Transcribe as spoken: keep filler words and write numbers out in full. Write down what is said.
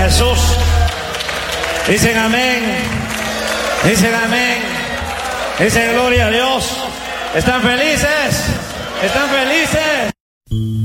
Jesús. Dicen amén. Dicen amén. Dicen gloria a Dios. ¿Están felices? ¿Están felices?